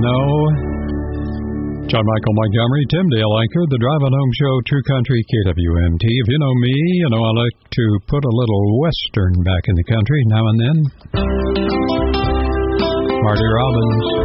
No. John Michael Montgomery, Tim Dale Anchor, the Driving Home Show, True Country, KWMT. If you know me, you know I like to put a little Western back in the country now and then. Marty Robbins.